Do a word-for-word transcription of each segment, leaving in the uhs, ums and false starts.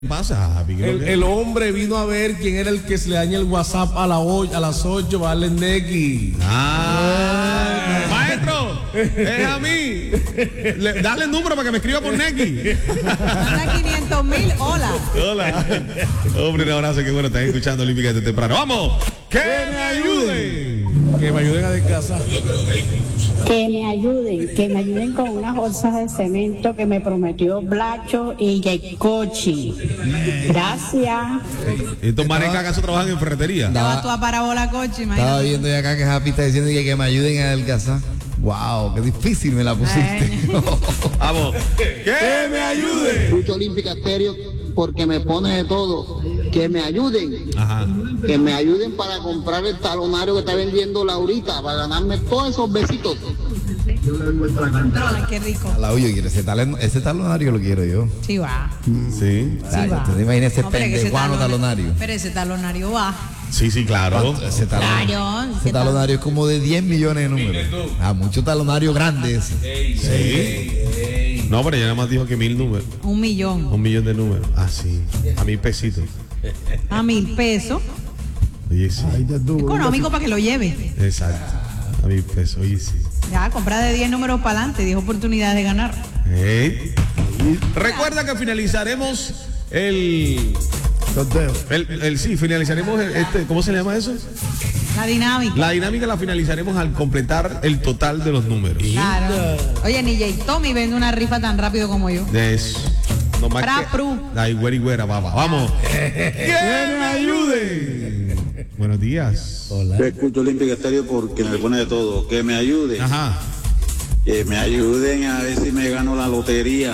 ¿Qué pasa, Javi? ¿Qué El, el hombre vino a ver quién era el que se le daña el WhatsApp a, la o, a las ocho para darle Neki. Ah, maestro, es a mí. Le, dale el número para que me escriba por Neki. Manda quinientos mil, hola. Hola. Hombre, un abrazo, qué bueno, estás escuchando Olímpica de temprano. ¡Vamos! ¡Que me ayuden! Que me ayuden a descansar. Que me ayuden, que me ayuden con unas bolsas de cemento que me prometió Blacho y Yecochi. Gracias. Estos manes que acaso trabajan en ferretería. Estaba tú a parabola coche, imagínate. Estaba viendo ya acá que Happy está diciendo que, que me ayuden a adelgazar. Wow, qué difícil me la pusiste. Vamos. ¡Que me ayuden! Escucho Olímpica Estéreo porque me pone de todo. Que me ayuden. Ajá. Que me ayuden para comprar el talonario que está vendiendo Laurita, para ganarme todos esos besitos. Ay, qué rico. La huyo, quiero ese, talen, ese talonario lo quiero yo. Sí va. Sí. Ay, va. ¿te imaginas ese No, pero que ese pendejuano talon- talonario? Pero ese talonario va. Sí, sí, claro. Ese talonario, Claro. ese talonario es como de diez millones de números. Ah, mucho talonario grande ese. Sí. No, pero ella nada más dijo que mil números. Un millón. Un millón de números. Ah, sí. A mil pesitos. A mil pesos. Oye, sí. Económico para que lo lleve. Exacto. A mil pesos. Oye, sí. Ya, compra de diez números para adelante. Dijo oportunidad de ganar. Hey. Recuerda que finalizaremos el, el, el sí, finalizaremos el, este, ¿cómo se llama eso? La dinámica. La dinámica la finalizaremos al completar el total de los números. Claro. Oye, ni J. Tommy vende una rifa tan rápido como yo. Es no más Pra, que pru. ay, güera y güera, baba. Vamos. ¡Que me ayuden! Buenos días. Hola. Yo escucho Olímpica Estéreo porque me pone de todo. Que me ayuden. Ajá. Que me ayuden a ver si me gano la lotería.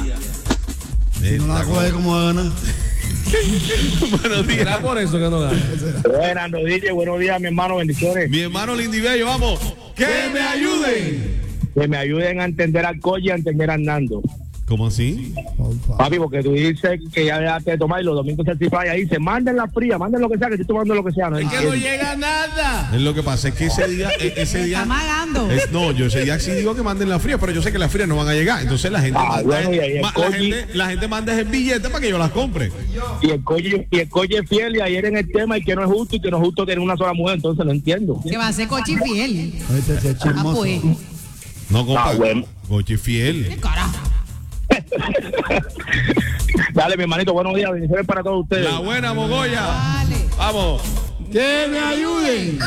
No la coge como gana. Buenos días. ¿Será por eso que no gana? Buenas, Rodríguez, buenos días, mi hermano, bendiciones. Mi hermano Lindy Bello, vamos. ¡Que me ayuden! Que me ayuden a entender al Coche y a entender a Nando. ¿Cómo así? Papi, porque tú dices que ya dejaste de tomar y los domingos se y ahí dice, manden la fría, manden lo que sea, que estoy tomando lo que sea. No, Es que no llega nada. Es lo que pasa es que ese día, e- ese día. Está magando. Es, no, yo ese día sí digo que manden la fría, pero yo sé que las frías no van a llegar. Entonces la gente, Ah, manda, bueno, y ahí el ma- la, coche- gente, la gente manda el billete para que yo las compre. Y el Coche y el Coche es fiel y ayer en el tema y que no es justo y que no es justo tener una sola mujer, entonces no entiendo. Que va a ser coche fiel. Este es Ah, pues. No, compa. Ah, bueno. Coche fiel. ¿Qué carajo? Dale, mi hermanito, buenos días, bendiciones para todos ustedes. La buena Mogoya. Vale. Vamos. ¡Que me ayuden!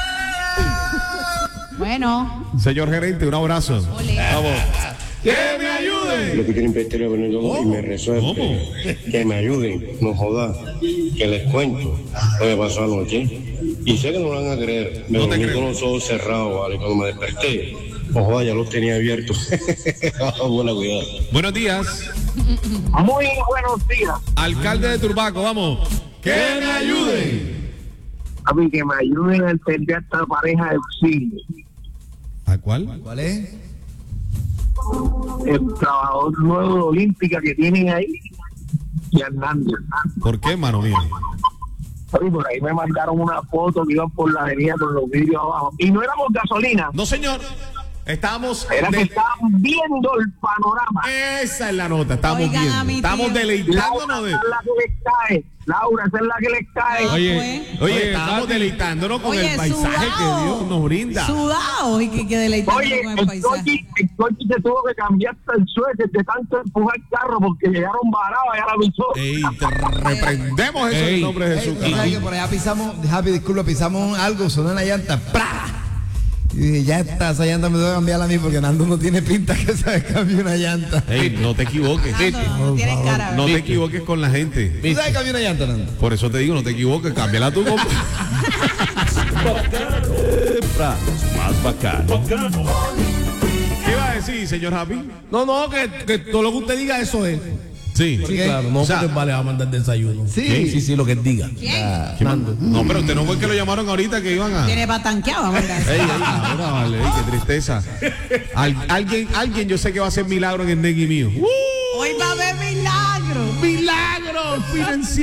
Bueno. Señor gerente, un abrazo. Ole. Vamos. ¡Que me Lo ayuden! que quieren meter es venir y me resuelve. ¿Cómo? Que me ayuden, no jodas. Que les cuento lo que pasó anoche. Y sé que no lo van a creer. Me No te dormí creo. con los ojos cerrados, ¿vale? Cuando me desperté, no jodas, ya los tenía abiertos. Buena cuidado. Buenos días. Muy buenos días. Alcalde de Turbaco, vamos. ¡Que me ayuden! A mí que me ayuden a entender a esta pareja de auxilio. ¿A cuál? ¿Cuál es? El trabajador nuevo de Olímpica que tienen ahí y Hernández. ¿Por qué, mano mío? Oye, por ahí me mandaron una foto que iban por la avenida con los vidrios abajo. Y no éramos gasolina, No, señor. Estamos. era que de- estaban viendo el panorama. Esa es la nota. Estamos Oigan a viendo. mi Estamos tío. deleitándonos Laura, de. esa es la que les cae. Laura, esa es la que les cae. Ah, Oye, pues. oye, Oye, estamos Katy. deleitándonos con Oye, el paisaje que sudado. Dios nos brinda. Sudado. Y que, que deleitando Oye, con el el paisaje. coche, el coche se tuvo que cambiar hasta el suéter de tanto empujar el carro porque llegaron varados allá a la avisó. Ey, te reprendemos eso en el Ey, nombre de Ey, Jesús. ¿tú sabes que por allá pisamos, Happy, disculpa, pisamos algo, sonó en la llanta, ¡pra! Y dije, ya está, esa llanta me debe cambiarla a mí porque Nando no tiene pinta que sabe cambiar una llanta. Ey, no te equivoques. Nando, no tienes cara. No ¿verdad? te equivoques con la gente. ¿Tú sabes cambiar una llanta, Nando? Por eso te digo, no te equivoques. Cámbiala tú, compa. Más bacano. ¿Qué va a decir, señor Happy? No, no, que, que todo lo que usted diga, eso es. Sí. Sí, claro, no O sea, porque vale va a mandar desayuno. Sí. sí, sí, lo que él diga. ¿Quién? ¿Quién? No, pero usted no fue el que lo llamaron ahorita que iban a. Tiene patanqueado, vamos a mandar. Ey, ey, ahora vale, ey, qué tristeza. Al- alguien, alguien yo sé que va a hacer milagro en el Negui mío. Hoy va a haber milagro. ¡Milagro financiero!